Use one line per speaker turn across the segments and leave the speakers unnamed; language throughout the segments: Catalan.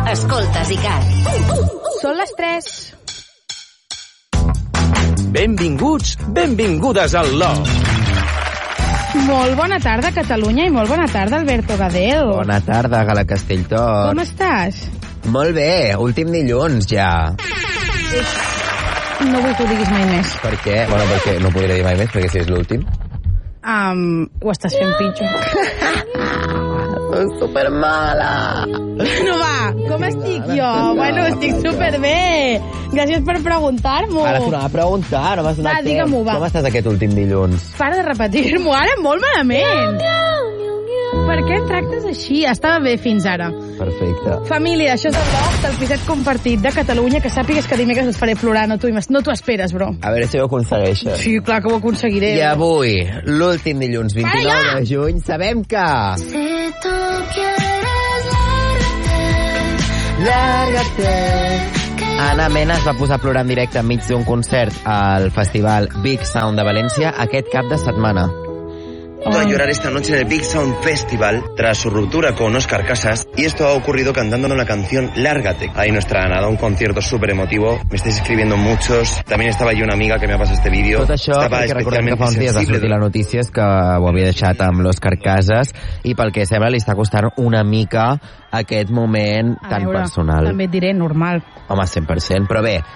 Escoltes ICAT.
Són les 3.
Benvinguts, benvingudes al LOF.
Molt bona tarda, Catalunya, i molt bona tarda, Alberto Gadel.
Bona tarda, Gala Castelltot.
Com estàs?
Molt bé, últim dilluns ja.
No vull que ho diguis mai més.
Per què? Bueno, perquè no podré dir mai més, perquè si és l'últim.
Ho estàs fent pitjor.
És supermala.
No va, com estic jo? Bueno, estic superbé. Gràcies per preguntar-m'ho.
Ara s'ho anava a preguntar, no m'has donat temps.
Digue-m'ho, va.
Com estàs aquest últim dilluns?
Para de repetir-m'ho, ara molt malament. Per què em tractes així? Estava bé fins ara.
Perfecte.
Família, això és el Loft, el piset compartit de Catalunya, que sàpigues que dimecres us faré plorar, no t'ho esperes, bro.
A veure si ho aconsegueixes.
Sí, clar que ho aconseguiré.
I avui, l'últim dilluns, 29 de juny, sabem que...
Si tu quieres,
Lárgate. Ana Mena es va posar a plorar en directe enmig d'un concert al festival Big Sound de València aquest cap de setmana.
A llorar esta noche en el Big Sound Festival tras su ruptura con Óscar Casas, y esto ha ocurrido cantando la canción Lárgate. Ahí nuestra Ana da un concierto súper emotivo, me estáis escribiendo muchos, también estaba yo una amiga que me ha pasado este vídeo.
Tot això, perquè recordem que fa uns dies va sortir la notícia que ho havia deixat amb l'Òscar Casas, i pel que sembla li està costant una mica aquest moment tan personal.
També et diré, normal.
Home, 100%, però bé.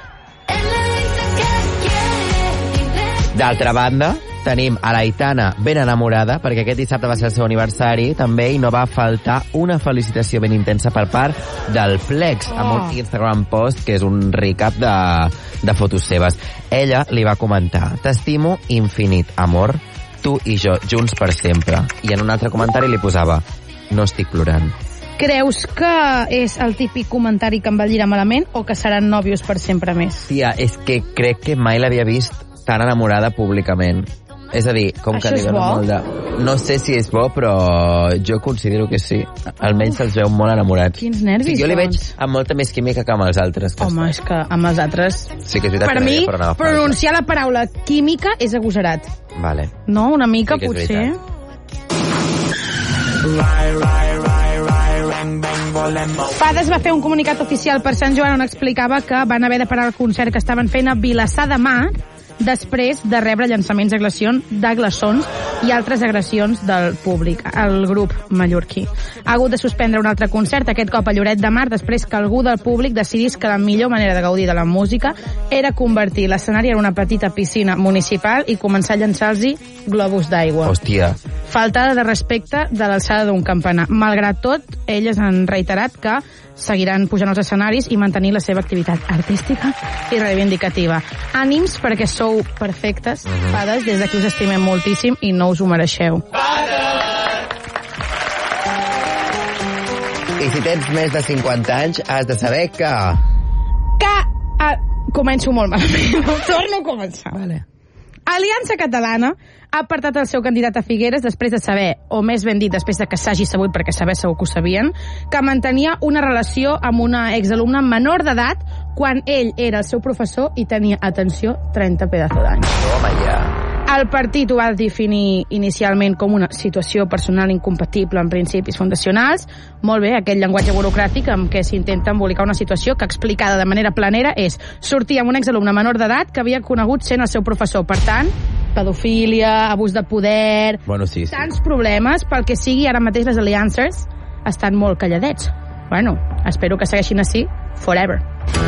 D'altra banda, tenim a l'Aitana ben enamorada, perquè aquest dissabte va ser el seu aniversari també, i no va faltar una felicitació ben intensa per part del Plex, amb un Instagram post que és un recap de fotos seves. Ella li va comentar: t'estimo infinit, amor, tu i jo, junts per sempre. I en un altre comentari li posava: no estic plorant.
Creus que és el típic comentari que em va lligar malament, o que seran nòvios per sempre més?
Tia, és que crec que mai l'havia vist tan enamorada públicament. És a dir, com que li dona molt de... No sé si és bo, però jo considero que sí. Almenys se'ls veu molt enamorats.
Quins nervis,
jo li veig
doncs.
amb molta més química que amb els altres.
Home, és que amb els altres...
Sí que és veritat,
per mi, pronunciar la paraula química és agosarat.
Vale.
No, una mica,
sí
potser. Fades va fer un comunicat oficial per Sant Joan on explicava que van haver de parar el concert que estaven fent a Vilassar de Mar després de rebre llançaments de glaçons i altres agressions del públic, el grup mallorquí. Ha hagut de suspendre un altre concert, aquest cop a Lloret de Mar, després que algú del públic decidís que la millor manera de gaudir de la música era convertir l'escenari en una petita piscina municipal i començar a llançar-los globus d'aigua.
Hòstia.
Faltada de respecte de l'alçada d'un campanar. Malgrat tot, elles han reiterat que seguiran pujant als escenaris i mantenir la seva activitat artística i reivindicativa. Ànims, perquè sou perfectes, Fades, des d'aquí us estimem moltíssim i no us ho mereixeu.
I si tens més de 50 anys, has de saber que...
Començo molt malament. Torno a començar.
Vale.
Aliança Catalana ha apartat el seu candidat a Figueres després de saber, o més ben dit, després de que s'hagi sabut, perquè saber segur que ho sabien, que mantenia una relació amb una exalumna menor d'edat quan ell era el seu professor i tenia, atenció, 30 pedazos d'anys.
Home, ja.
El partit ho va definir inicialment com una situació personal incompatible amb principis fundacionals. Molt bé, aquell llenguatge burocràtic amb què s'intenta embolicar una situació que, explicada de manera planera, és sortir amb un exalumne menor d'edat que havia conegut sent el seu professor. Per tant, pedofília, abús de poder...
Bueno, sí.
Tants problemes, pel que sigui, ara mateix les aliances estan molt calladets. Bueno, espero que segueixin així forever.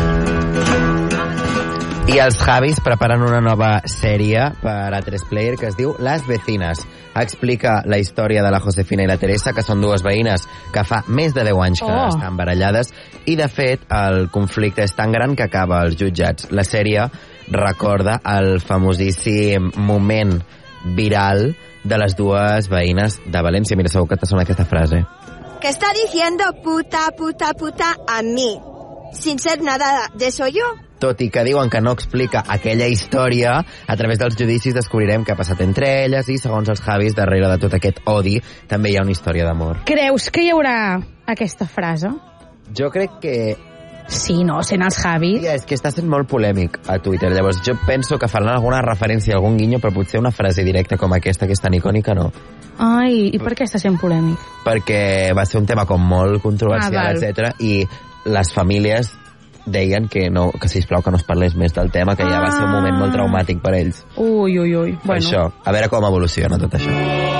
I els Javis preparen una nova sèrie per a 3Player que es diu Las Vecinas. Explica la història de la Josefina i la Teresa, que són dues veïnes que fa més de 10 anys que estan barallades, i de fet el conflicte és tan gran que acaba als jutjats. La sèrie recorda el famosíssim moment viral de les dues veïnes de València. Mira, segur que te sona aquesta frase.
Que está diciendo puta, puta, puta a mí, sin ser nada de eso yo.
Tot i que diuen que no explica aquella història, a través dels judicis descobrirem què ha passat entre elles i, segons els Javis, darrere de tot aquest odi també hi ha una història d'amor.
Creus que hi haurà aquesta frase?
Jo crec que...
Sí, no, sent els Javis.
Sí, és que està sent molt polèmic a Twitter. Llavors jo penso que faran alguna referència a algun guinyo, però potser una frase directa com aquesta, que és tan icònica, no.
Ai, i per què està sent polèmic?
Perquè va ser un tema com molt controversial, etc. I les famílies deien que sisplau que no es parlés més del tema, que ja va ser un moment molt traumàtic per ells.
Ui.
Per
Bueno.
això, a veure com evoluciona tot això.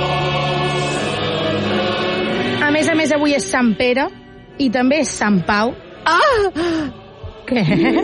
A més, avui és Sant Pere i també és Sant Pau. Ah! Què?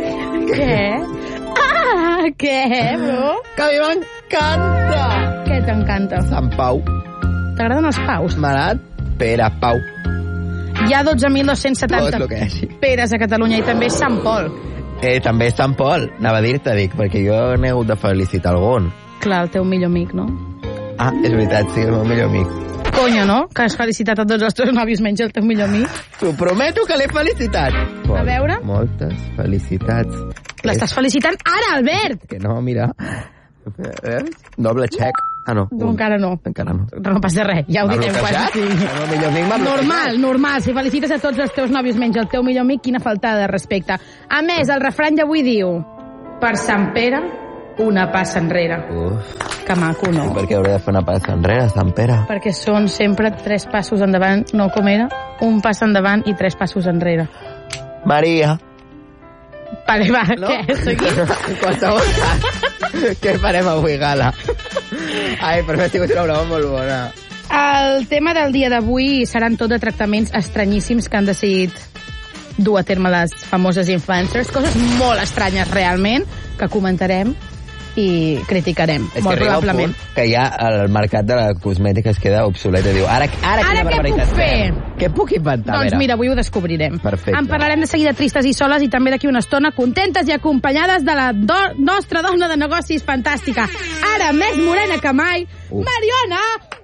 Ah, què, bro?
Que a mi m'encanta!
Què t'encanta?
Sant Pau.
T'agraden els paus?
Marat, Pere, Pau.
Hi ha
Tot el
12.270
que hi hagi.
Peres a Catalunya i també Sant Pol.
També és Sant Pol, anava a dir-te, perquè jo n'he hagut de felicitar algun.
Clar, el teu millor amic, no?
Ah, és veritat, sí, el meu millor amic.
Conya, no? Que has felicitat a tots els teus nòvios menys el teu millor amic.
T'ho prometo que l'he felicitat.
A veure?
Moltes felicitats.
L'estàs felicitant ara, Albert!
Que no, mira. Doble xec. Ah, no.
No, encara no.
Encara no.
No passa res, ja ho
M'ha
direm quan
bloquejat?
sigui.
El meu millor amic m'ha bloquejat.
Normal. Si felicites a tots els teus nòvios menys el teu millor amic, quina faltada de respecte. A més, el refrany d'avui diu: per Sant Pere, una passa enrere.
Uf.
Que maco, no?
I per què hauré de fer una passa enrere, Sant Pere?
Perquè són sempre 3 passos endavant, no com era, un pas endavant i 3 passos enrere.
Maria.
Vale, va,
No?
què? Seguim?
En qualsevol cas. Què farem avui, Gala? Ai, per mi ha sigut una broma molt bona.
El tema del dia d'avui seran tot de tractaments estranyíssims que han decidit dur a terme les famoses influencers, coses molt estranyes realment, que comentarem i criticarem,
És
molt
que arriba un
probablement.
punt que ja el mercat de la cosmètica es queda obsolet i diu, ara quina
què
barbaritat
puc fer?
Què puc inventar?
Doncs mira, avui ho descobrirem.
Perfecte.
En parlarem de seguida tristes i soles i també d'aquí una estona contentes i acompanyades de la nostra dona de negocis fantàstica, ara més morena que mai, Mariona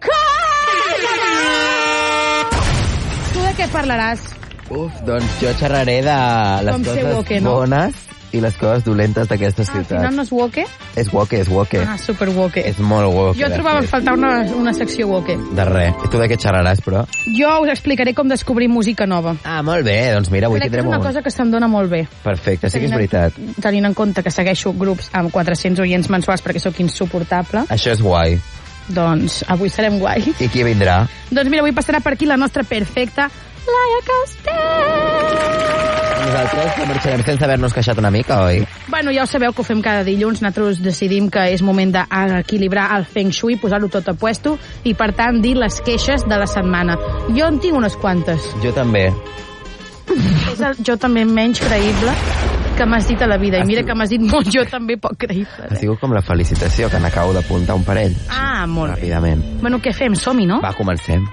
Córdoba! Tu de què parlaràs?
Doncs jo xerraré de les
Com ser
coses
woke, no?
bones i les coses dolentes d'aquesta
Al
ciutat.
final no és woke?
És woke.
Ah, super woke.
És molt woke.
Jo
de
trobava a
fet.
faltar una secció woke.
De res. I tu de què xerraràs, però?
Jo us explicaré com descobrir música nova.
Ah, molt bé. Doncs mira, avui
Crec que és
tindrem
una cosa que se'm dona molt bé.
Perfecte, sí que és veritat.
Tenint en compte que segueixo grups amb 400 oients mensuals perquè sóc insuportable,
Això és guai.
doncs avui serem guai.
I qui vindrà?
Doncs mira, avui passarà per aquí la nostra perfecta Laia Castell.
Nosaltres que marxarem sense haver-nos queixat una mica, oi?
Bueno, ja ho sabeu que ho fem cada dilluns. Nosaltres decidim que és moment d'equilibrar el feng shui, posar-ho tot a puesto i, per tant, dir les queixes de la setmana. Jo en tinc unes quantes.
Jo també.
És jo també menys creïble que m'has dit a la vida. I mira que m'has dit molt jo també poc creïble.
Ha sigut com la felicitació, que n'acabo d'apuntar un parell.
Ah, molt bé.
Ràpidament.
Bueno, què fem? Som-hi, no?
Va, comencem.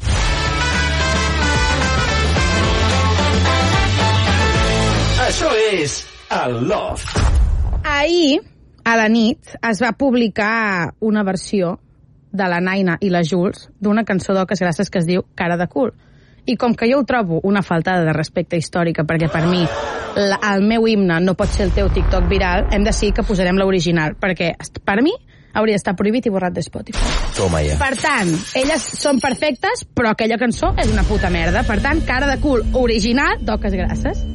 Això és el Loft.
Ahir, a la nit, es va publicar una versió de la Naina i la Jules d'una cançó d'Oques Grasses que es diu Cara de cul. I com que jo ho trobo una faltada de respecte històrica, perquè per mi el meu himne no pot ser el teu TikTok viral, hem decidit que posarem l'original, perquè per mi hauria d'estar prohibit i borrat de Spotify.
Toma ja.
Per tant, elles són perfectes, però aquella cançó és una puta merda. Per tant, Cara de cul original d'Oques Grasses.